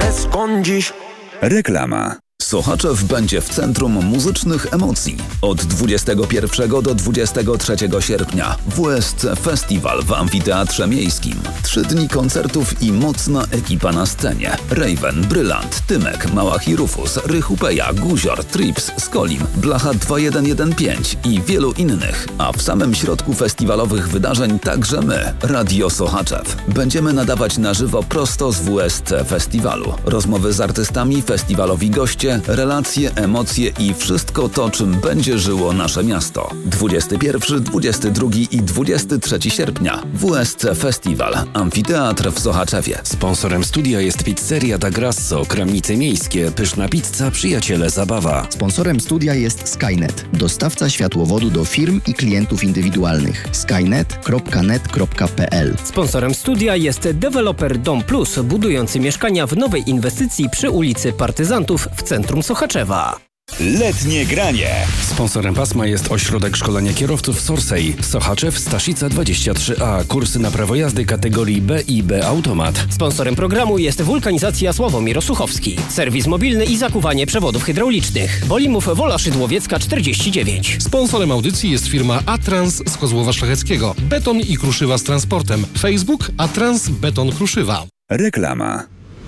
con dziś. Reklama. Sochaczew będzie w centrum muzycznych emocji. Od 21 do 23 sierpnia WSC Festiwal w Amfiteatrze Miejskim. 3 dni koncertów i mocna ekipa na scenie. Raven, Brylant, Tymek, Małach i Rufus, Rychupeja, Guzior, Trips, Skolim, Blacha 2115 i wielu innych. A w samym środku festiwalowych wydarzeń także my, Radio Sochaczew. Będziemy nadawać na żywo prosto z WSC Festiwalu. Rozmowy z artystami, festiwalowi goście, relacje, emocje i wszystko to, czym będzie żyło nasze miasto. 21, 22 i 23 sierpnia. WSC Festiwal. Amfiteatr w Sochaczewie. Sponsorem studia jest pizzeria Da Grasso, Kramnice Miejskie, pyszna pizza, przyjaciele zabawa. Sponsorem studia jest Skynet, dostawca światłowodu do firm i klientów indywidualnych. skynet.net.pl. Sponsorem studia jest deweloper Dom Plus, budujący mieszkania w nowej inwestycji przy ulicy Partyzantów w centrum Sochaczewa. Letnie granie. Sponsorem pasma jest Ośrodek Szkolenia Kierowców Sorsej. Sochaczew, Staszica 23A. Kursy na prawo jazdy kategorii B i B Automat. Sponsorem programu jest Wulkanizacja Sławomir Osuchowski. Serwis mobilny i zakuwanie przewodów hydraulicznych. Wolimów Wola Szydłowiecka 49. Sponsorem audycji jest firma Atrans z Kozłowa Szlacheckiego. Beton i kruszywa z transportem. Facebook Atrans Beton Kruszywa. Reklama.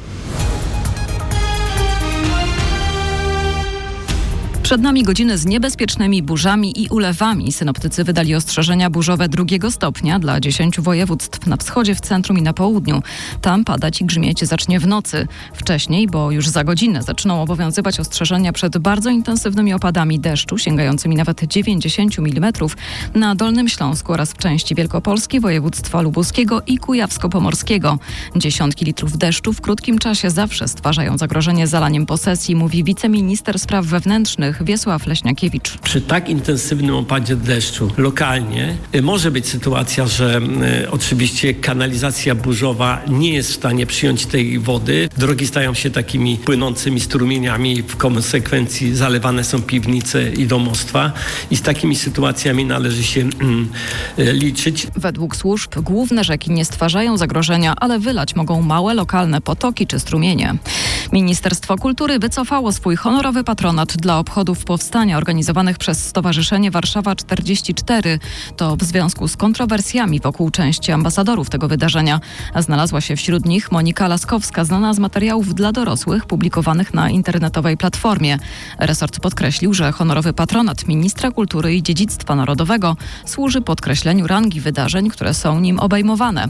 Przed nami godziny z niebezpiecznymi burzami i ulewami. Synoptycy wydali ostrzeżenia burzowe 2 stopnia dla 10 województw na wschodzie, w centrum i na południu. Tam padać i grzmieć zacznie w nocy. Wcześniej, bo już za godzinę zaczną obowiązywać ostrzeżenia przed bardzo intensywnymi opadami deszczu, sięgającymi nawet 90 mm na Dolnym Śląsku oraz w części Wielkopolski, województwa lubuskiego i kujawsko-pomorskiego. Dziesiątki litrów deszczu w krótkim czasie zawsze stwarzają zagrożenie zalaniem posesji, mówi wiceminister spraw wewnętrznych Wiesław Leśniakiewicz. Przy tak intensywnym opadzie deszczu lokalnie może być sytuacja, że oczywiście kanalizacja burzowa nie jest w stanie przyjąć tej wody. Drogi stają się takimi płynącymi strumieniami, w konsekwencji zalewane są piwnice i domostwa i z takimi sytuacjami należy się liczyć. Według służb główne rzeki nie stwarzają zagrożenia, ale wylać mogą małe lokalne potoki czy strumienie. Ministerstwo Kultury wycofało swój honorowy patronat dla obchodów powstania organizowanych przez Stowarzyszenie Warszawa 44. To w związku z kontrowersjami wokół części ambasadorów tego wydarzenia. A znalazła się wśród nich Monika Laskowska, znana z materiałów dla dorosłych publikowanych na internetowej platformie. Resort podkreślił, że honorowy patronat ministra kultury i dziedzictwa narodowego służy podkreśleniu rangi wydarzeń, które są nim obejmowane.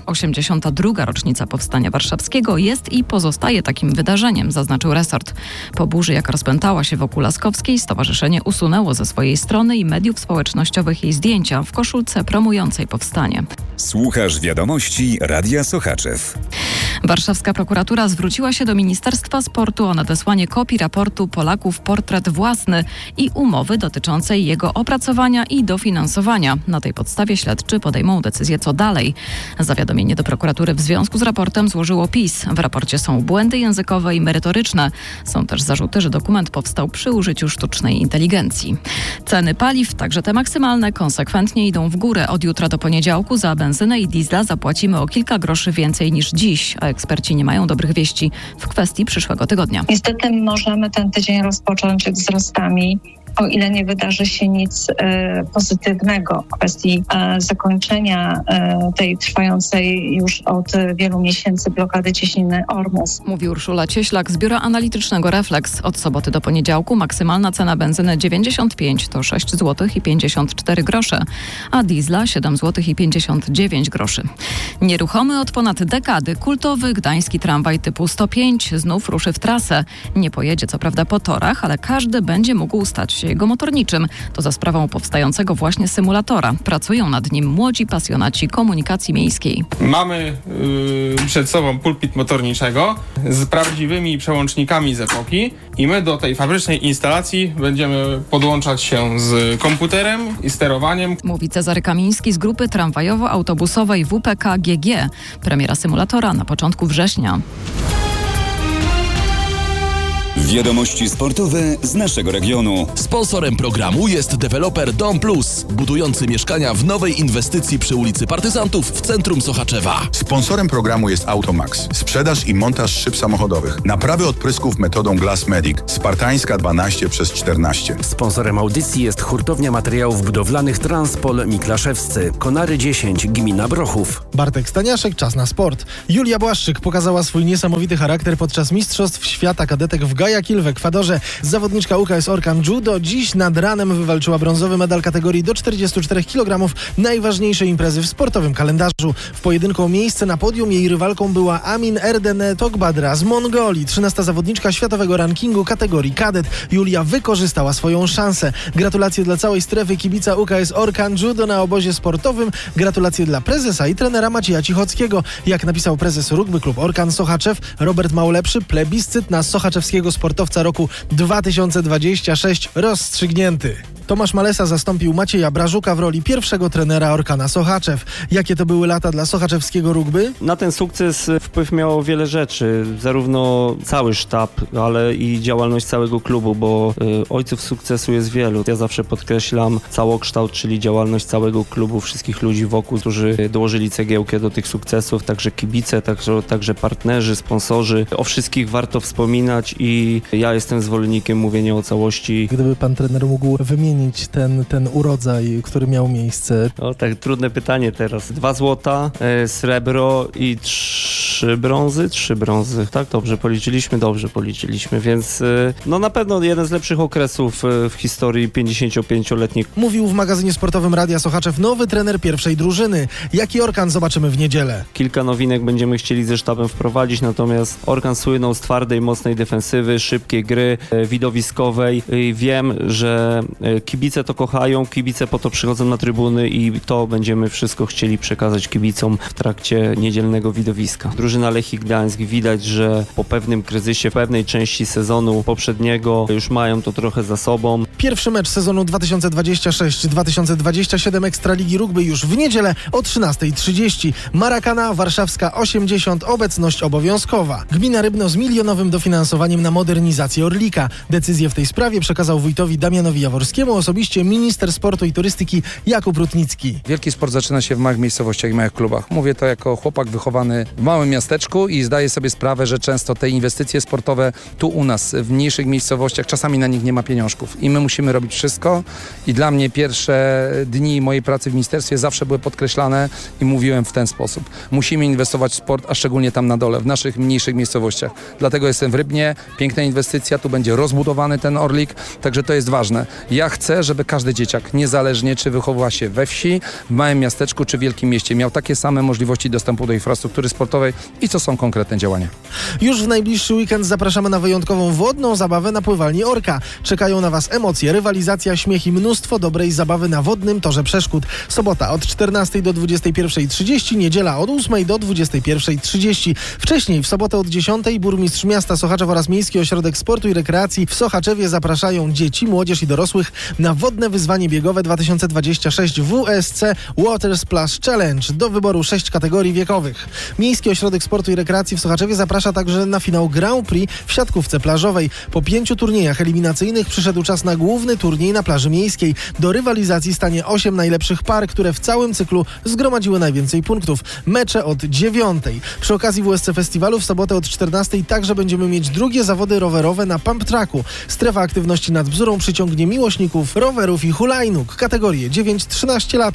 82. rocznica Powstania Warszawskiego jest i pozostaje takim wydarzeniem, zaznaczył resort. Po burzy, jaka rozpętała się wokół Laskowskiej, stowarzyszenie usunęło ze swojej strony i mediów społecznościowych jej zdjęcia w koszulce promującej powstanie. Słuchasz wiadomości Radia Sochaczew. Warszawska prokuratura zwróciła się do Ministerstwa Sportu o nadesłanie kopii raportu Polaków Portret Własny i umowy dotyczącej jego opracowania i dofinansowania. Na tej podstawie śledczy podejmą decyzję, co dalej. Zawiadomienie do prokuratury w związku z raportem złożyło PiS. W raporcie są błędy językowe i merytoryczne. Są też zarzuty, że dokument powstał przy użyciu sztucznej inteligencji. Ceny paliw, także te maksymalne, konsekwentnie idą w górę. Od jutra do poniedziałku za benzynę i diesla zapłacimy o kilka groszy więcej niż dziś, a eksperci nie mają dobrych wieści w kwestii przyszłego tygodnia. Niestety możemy ten tydzień rozpocząć wzrostami, o ile nie wydarzy się nic pozytywnego w kwestii zakończenia tej trwającej już od wielu miesięcy blokady cieśniny Ormus. Mówi Urszula Cieślak z biura analitycznego Reflex. Od soboty do poniedziałku maksymalna cena benzyny 95 to 6 zł i 54 grosze, a diesla 7 zł i 59 groszy. Nieruchomy od ponad dekady kultowy gdański tramwaj typu 105 znów ruszy w trasę. Nie pojedzie co prawda po torach, ale każdy będzie mógł stać się jego motorniczym. To za sprawą powstającego właśnie symulatora. Pracują nad nim młodzi pasjonaci komunikacji miejskiej. Mamy przed sobą pulpit motorniczego z prawdziwymi przełącznikami z epoki i my do tej fabrycznej instalacji będziemy podłączać się z komputerem i sterowaniem. Mówi Cezary Kamiński z grupy tramwajowo-autobusowej WPK GG. Premiera symulatora na początku września. Wiadomości sportowe z naszego regionu. Sponsorem programu jest deweloper Dom Plus, budujący mieszkania w nowej inwestycji przy ulicy Partyzantów w centrum Sochaczewa. Sponsorem programu jest Automax. Sprzedaż i montaż szyb samochodowych. Naprawy odprysków metodą Glass Medic. Spartańska 12/14. Sponsorem audycji jest hurtownia materiałów budowlanych Transpol Miklaszewscy. Konary 10, gmina Brochów. Bartek Staniaszek, czas na sport. Julia Błaszczyk pokazała swój niesamowity charakter podczas Mistrzostw Świata Kadetek w Guayaquil w Ekwadorze. Zawodniczka UKS Orkan Judo dziś nad ranem wywalczyła brązowy medal kategorii do 44 kg, najważniejszej imprezy w sportowym kalendarzu. W pojedynku o miejsce na podium jej rywalką była Amin Erdene Togbadra z Mongolii, 13. zawodniczka światowego rankingu kategorii kadet. Julia wykorzystała swoją szansę. Gratulacje dla całej strefy kibica UKS Orkan Judo na obozie sportowym. Gratulacje dla prezesa i trenera Macieja Cichockiego. Jak napisał prezes Rugby Klub Orkan Sochaczew, Robert Maulepszy, plebiscyt na sochaczewskiego sportowca roku 2026 rozstrzygnięty. Tomasz Malesa zastąpił Macieja Brażuka w roli pierwszego trenera Orkana Sochaczew. Jakie to były lata dla sochaczewskiego rugby? Na ten sukces wpływ miało wiele rzeczy, zarówno cały sztab, ale i działalność całego klubu, bo ojców sukcesu jest wielu. Ja zawsze podkreślam całokształt, czyli działalność całego klubu, wszystkich ludzi wokół, którzy dołożyli cegiełkę do tych sukcesów, także kibice, także partnerzy, sponsorzy. O wszystkich warto wspominać i ja jestem zwolennikiem mówienia o całości. Gdyby pan trener mógł wymienić ten urodzaj, który miał miejsce? O, tak trudne pytanie teraz. 2 złota, srebro i 3 brązy. 3 brązy. Tak, dobrze policzyliśmy, więc no na pewno jeden z lepszych okresów w historii 55-letniej. Mówił w magazynie sportowym Radia Sochaczew nowy trener pierwszej drużyny. Jaki Orkan zobaczymy w niedzielę? Kilka nowinek będziemy chcieli ze sztabem wprowadzić, natomiast Orkan słynął z twardej, mocnej defensywy, szybkiej gry, widowiskowej. I wiem, że kibice to kochają, kibice po to przychodzą na trybuny i to będziemy wszystko chcieli przekazać kibicom w trakcie niedzielnego widowiska. Drużyna Lechii Gdańsk widać, że po pewnym kryzysie, w pewnej części sezonu poprzedniego już mają to trochę za sobą. Pierwszy mecz sezonu 2026-2027 Ekstraligi Rugby już w niedzielę o 13:30. Marakana, Warszawska 80, obecność obowiązkowa. Gmina Rybno z milionowym dofinansowaniem na modernizację Orlika. Decyzję w tej sprawie przekazał wójtowi Damianowi Jaworskiemu osobiście minister sportu i turystyki Jakub Rutnicki. Wielki sport zaczyna się w małych miejscowościach i małych klubach. Mówię to jako chłopak wychowany w małym miasteczku i zdaję sobie sprawę, że często te inwestycje sportowe tu u nas, w mniejszych miejscowościach, czasami na nich nie ma pieniążków i my musimy robić wszystko i dla mnie pierwsze dni mojej pracy w ministerstwie zawsze były podkreślane i mówiłem w ten sposób. Musimy inwestować w sport, a szczególnie tam na dole, w naszych mniejszych miejscowościach. Dlatego jestem w Rybnie, piękna inwestycja, tu będzie rozbudowany ten Orlik, także to jest ważne. Ja chcę, żeby każdy dzieciak, niezależnie czy wychowywa się we wsi, w małym miasteczku czy wielkim mieście, miał takie same możliwości dostępu do infrastruktury sportowej i co są konkretne działania. Już w najbliższy weekend zapraszamy na wyjątkową wodną zabawę na pływalni Orka. Czekają na Was emocje, rywalizacja, śmiech i mnóstwo dobrej zabawy na wodnym torze przeszkód. Sobota od 14 do 21:30, niedziela od 8 do 21:30. Wcześniej w sobotę od 10 burmistrz miasta Sochaczew oraz Miejski Ośrodek Sportu i Rekreacji w Sochaczewie zapraszają dzieci, młodzież i dorosłych na wodne wyzwanie biegowe 2026 WSC Water Splash Challenge. Do wyboru 6 kategorii wiekowych. Miejski Ośrodek Sportu i Rekreacji w Sochaczewie zaprasza także na finał Grand Prix w siatkówce plażowej. Po 5 turniejach eliminacyjnych przyszedł czas na główny turniej na plaży miejskiej. Do rywalizacji stanie 8 najlepszych par, które w całym cyklu zgromadziły najwięcej punktów. Mecze od 9. Przy okazji WSC Festiwalu w sobotę od 14 także będziemy mieć drugie zawody rowerowe na pump tracku. Strefa aktywności nad Bzurą przyciągnie miłośników rowerów i hulajnóg. Kategorie 9-13 lat,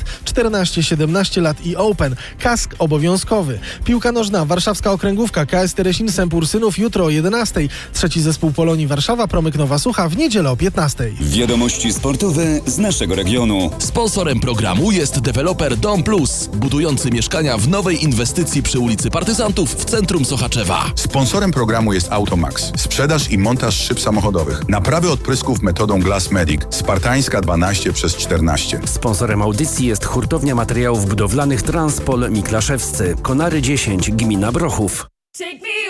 14-17 lat i Open. Kask obowiązkowy. Piłka nożna, warszawska okręgówka, KS Teresin Sęp-Ursynów jutro o 11. Trzeci zespół Polonii Warszawa, Promyk Nowa Sucha w niedzielę o 15. Wiadomości sportowe z naszego regionu. Sponsorem programu jest deweloper Dom Plus, budujący mieszkania w nowej inwestycji przy ulicy Partyzantów w centrum Sochaczewa. Sponsorem programu jest Automax. Sprzedaż i montaż szyb samochodowych. Naprawy odprysków metodą Glass Medic. Spartańska 12/14. Sponsorem audycji jest hurtownia materiałów budowlanych Transpol Miklaszewscy. Konary 10, gmina Brochów.